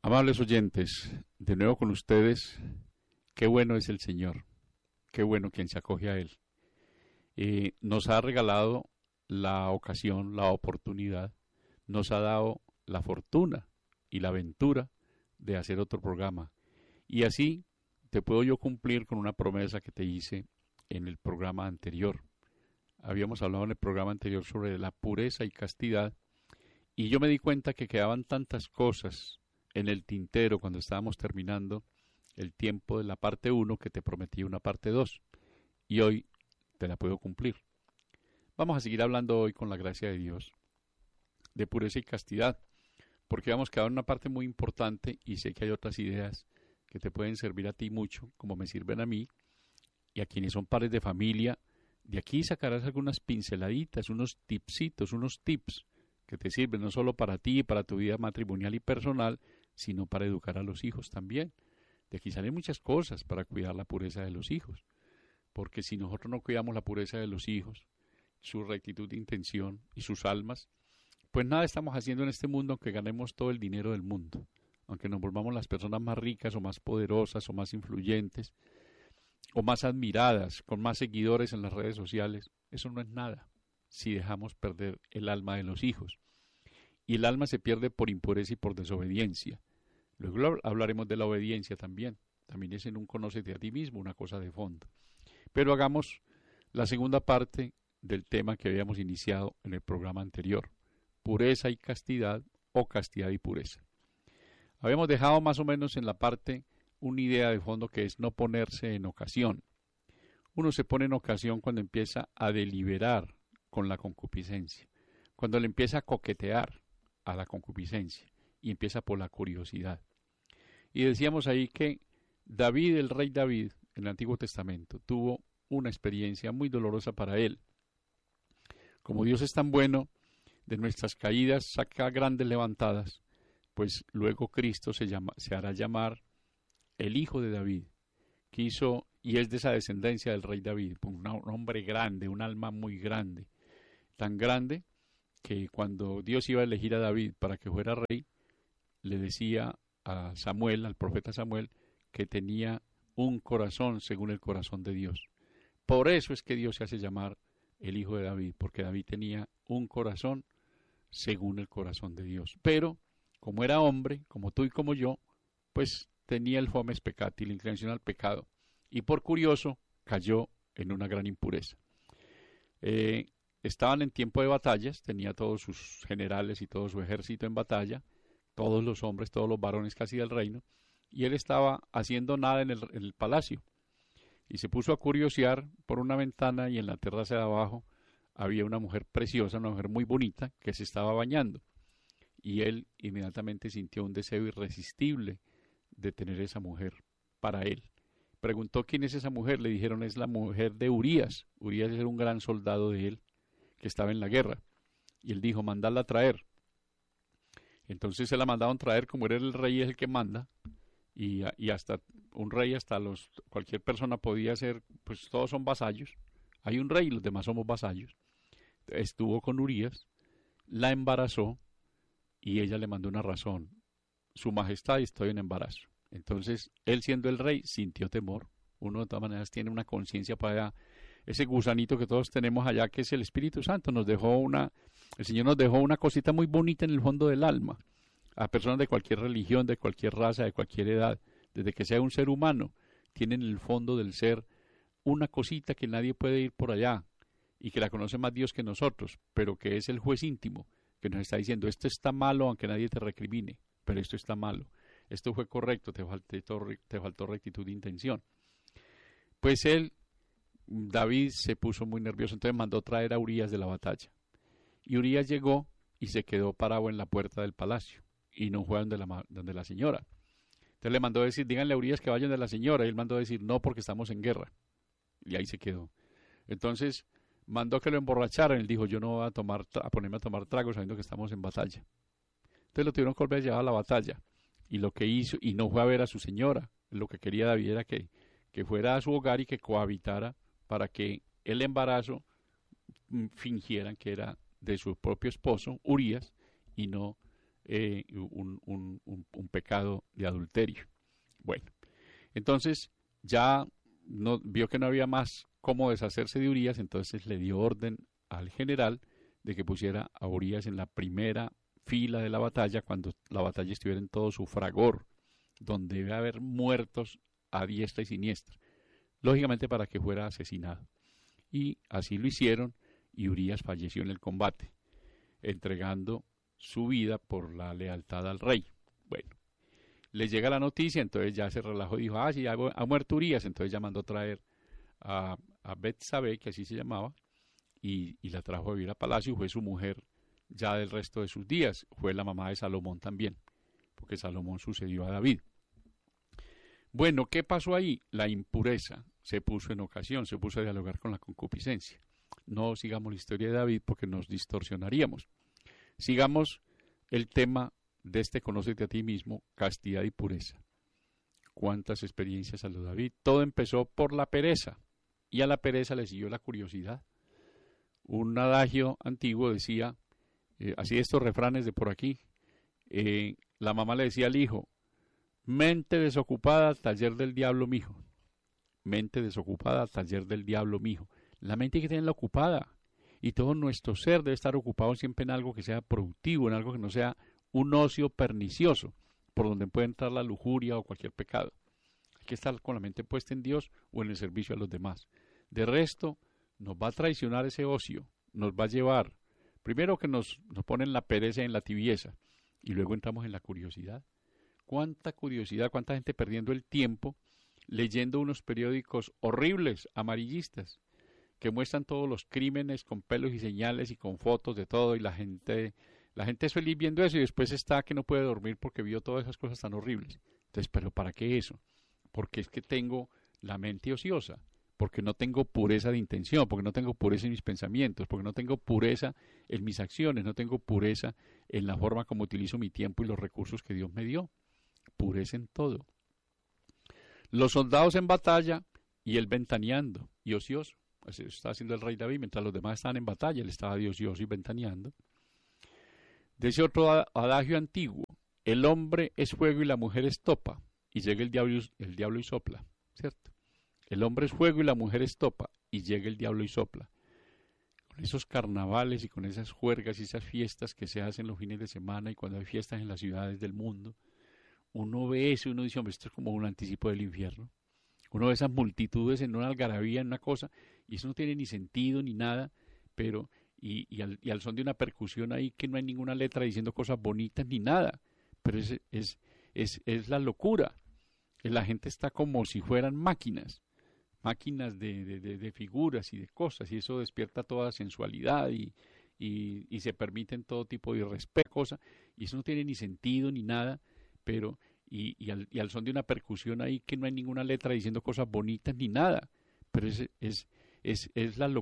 Amables oyentes, de nuevo con ustedes, qué bueno es el Señor, qué bueno quien se acoge a Él. Nos ha regalado la ocasión, la oportunidad, nos ha dado la fortuna y la aventura de hacer otro programa. Y así te puedo yo cumplir con una promesa que te hice en el programa anterior. Habíamos hablado en el programa anterior sobre la pureza y castidad, y yo me di cuenta que quedaban tantas cosas en el tintero cuando estábamos terminando el tiempo de la parte 1 que te prometí una parte 2 y hoy te la puedo cumplir. Vamos a seguir hablando hoy con la gracia de Dios de pureza y castidad, porque hemos quedado en una parte muy importante y sé que hay otras ideas que te pueden servir a ti mucho, como me sirven a mí y a quienes son padres de familia. De aquí sacarás algunas pinceladitas, unos tipsitos, unos tips que te sirven no solo para ti y para tu vida matrimonial y personal, sino para educar a los hijos también. De aquí salen muchas cosas para cuidar la pureza de los hijos, porque si nosotros no cuidamos la pureza de los hijos, su rectitud de intención y sus almas, pues nada estamos haciendo en este mundo aunque ganemos todo el dinero del mundo, aunque nos volvamos las personas más ricas o más poderosas o más influyentes o más admiradas, con más seguidores en las redes sociales. Eso no es nada si dejamos perder el alma de los hijos. Y el alma se pierde por impureza y por desobediencia. Luego hablaremos de la obediencia también. También es en un conócete a ti mismo, una cosa de fondo. Pero hagamos la segunda parte del tema que habíamos iniciado en el programa anterior. Pureza y castidad o castidad y pureza. Habíamos dejado más o menos en la parte una idea de fondo que es no ponerse en ocasión. Uno se pone en ocasión cuando empieza a deliberar con la concupiscencia, cuando le empieza a coquetear a la concupiscencia y empieza por la curiosidad. Y decíamos ahí que David, el rey David, en el Antiguo Testamento, tuvo una experiencia muy dolorosa para él. Como Dios es tan bueno, de nuestras caídas saca grandes levantadas, pues luego Cristo se hará llamar el Hijo de David, y es de esa descendencia del rey David, un hombre grande, un alma muy grande, tan grande que cuando Dios iba a elegir a David para que fuera rey, le decía a Samuel, al profeta Samuel, que tenía un corazón según el corazón de Dios. Por eso es que Dios se hace llamar el Hijo de David, porque David tenía un corazón según el corazón de Dios. Pero, como era hombre, como tú y como yo, pues tenía el fomes peccati, la inclinación al pecado, y por curioso cayó en una gran impureza. Estaban en tiempo de batallas, tenía todos sus generales y todo su ejército en batalla, todos los hombres, todos los varones casi del reino, y él estaba haciendo nada en el palacio, y se puso a curiosear por una ventana y en la terraza de abajo había una mujer preciosa, una mujer muy bonita, que se estaba bañando, y él inmediatamente sintió un deseo irresistible de tener esa mujer para él. Preguntó quién es esa mujer, le dijeron es la mujer de Urías. Urías era un gran soldado de él, que estaba en la guerra, y él dijo, mandadla a traer. Entonces se la mandaron traer, como era el rey es el que manda, y hasta un rey, cualquier persona podía ser, pues todos son vasallos, hay un rey y los demás somos vasallos. Estuvo con Urías, la embarazó, y ella le mandó una razón, su majestad, estoy en embarazo. Entonces, él siendo el rey, sintió temor. Uno de todas maneras tiene una conciencia para ese gusanito que todos tenemos allá, que es el Espíritu Santo. El Señor nos dejó una cosita muy bonita en el fondo del alma, a personas de cualquier religión, de cualquier raza, de cualquier edad, desde que sea un ser humano, tienen en el fondo del ser una cosita que nadie puede ir por allá, y que la conoce más Dios que nosotros, pero que es el juez íntimo, que nos está diciendo, esto está malo aunque nadie te recrimine, pero esto está malo, esto fue correcto, te faltó rectitud de intención. Pues David se puso muy nervioso, entonces mandó traer a Urías de la batalla. Y Urías llegó y se quedó parado en la puerta del palacio, y no fue donde la señora. Entonces le mandó decir, díganle a Urías que vayan de la señora, y él mandó decir, no, porque estamos en guerra. Y ahí se quedó. Entonces mandó que lo emborracharan, él dijo, yo no voy a ponerme a tomar tragos sabiendo que estamos en batalla. Entonces lo tuvieron que volver a llevar a la batalla. Y lo que hizo, y no fue a ver a su señora, lo que quería David era que fuera a su hogar y que cohabitara para que el embarazo fingieran que era de su propio esposo, Urías, y no un pecado de adulterio. Bueno, entonces ya no, vio que no había más cómo deshacerse de Urías, entonces le dio orden al general de que pusiera a Urías en la primera fila de la batalla, cuando la batalla estuviera en todo su fragor, donde debe haber muertos a diestra y siniestra, lógicamente para que fuera asesinado. Y así lo hicieron, y Urías falleció en el combate, entregando su vida por la lealtad al rey. Bueno, le llega la noticia, entonces ya se relajó y dijo, sí, ya ha muerto Urías, entonces ya mandó traer a Betsabé, que así se llamaba, y la trajo a vivir a palacio, y fue su mujer ya del resto de sus días, fue la mamá de Salomón también, porque Salomón sucedió a David. Bueno, ¿qué pasó ahí? La impureza se puso en ocasión, se puso a dialogar con la concupiscencia. No sigamos la historia de David porque nos distorsionaríamos. Sigamos el tema de este Conócete a ti mismo, castidad y pureza. ¿Cuántas experiencias a lo David? Todo empezó por la pereza, y a la pereza le siguió la curiosidad. Un adagio antiguo decía, así estos refranes de por aquí, la mamá le decía al hijo, mente desocupada, taller del diablo, mijo. Mente desocupada, taller del diablo, mijo. La mente hay que tenerla ocupada, y todo nuestro ser debe estar ocupado siempre en algo que sea productivo, en algo que no sea un ocio pernicioso, por donde puede entrar la lujuria o cualquier pecado. Hay que estar con la mente puesta en Dios o en el servicio a los demás. De resto, nos va a traicionar ese ocio, nos va a llevar, primero que nos pone en la pereza y en la tibieza, y luego entramos en la curiosidad. Cuánta curiosidad, cuánta gente perdiendo el tiempo leyendo unos periódicos horribles, amarillistas, que muestran todos los crímenes con pelos y señales y con fotos de todo, y la gente es feliz viendo eso, y después está que no puede dormir porque vio todas esas cosas tan horribles. Entonces, ¿pero para qué eso? Porque es que tengo la mente ociosa, porque no tengo pureza de intención, porque no tengo pureza en mis pensamientos, porque no tengo pureza en mis acciones, no tengo pureza en la forma como utilizo mi tiempo y los recursos que Dios me dio. Pureza en todo. Los soldados en batalla y él ventaneando y ocioso. Así estaba haciendo el rey David mientras los demás estaban en batalla, él estaba de ocioso y ventaneando. De ese otro adagio antiguo, el hombre es fuego y la mujer es topa, y llega el diablo y sopla, ¿cierto? El hombre es fuego y la mujer es topa, y llega el diablo y sopla. Con esos carnavales y con esas juergas y esas fiestas que se hacen los fines de semana y cuando hay fiestas en las ciudades del mundo, uno ve eso y uno dice, hombre, esto es como un anticipo del infierno. Uno ve esas multitudes en una algarabía, en una cosa, y eso no tiene ni sentido ni nada, pero y al son de una percusión ahí que no hay ninguna letra diciendo cosas bonitas ni nada, pero es la locura. La gente está como si fueran máquinas de figuras y de cosas, y eso despierta toda sensualidad y se permiten todo tipo de irrespeto, cosas, y eso no tiene ni sentido ni nada, pero y al son de una percusión ahí que no hay ninguna letra diciendo cosas bonitas ni nada, pero es la locura.